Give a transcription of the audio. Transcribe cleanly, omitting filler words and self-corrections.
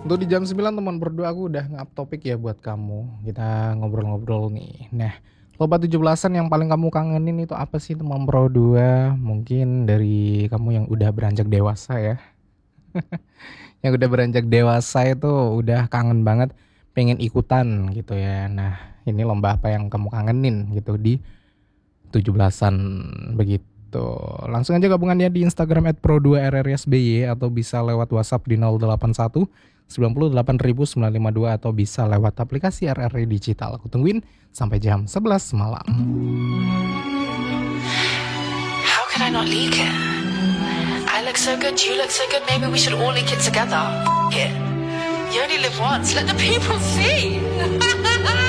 Untuk di jam 9 teman berdua aku udah ngap topik ya buat kamu. Kita ngobrol-ngobrol nih. Nah, lomba 17-an yang paling kamu kangenin itu apa sih teman berdua? Mungkin dari kamu yang udah beranjak dewasa ya. Yang udah beranjak dewasa itu udah kangen banget pengen ikutan gitu ya. Nah, ini lomba apa yang kamu kangenin gitu di 17-an begitu. Langsung aja gabungannya di Instagram @pro2rrsby atau bisa lewat WhatsApp di 081 98952 atau bisa lewat aplikasi RRI Digital. Aku tungguin sampai jam 11 malam. How can I not leak it? I look so good, you look so good, maybe we should all leak it together. F*** it. You only live once, let the people see.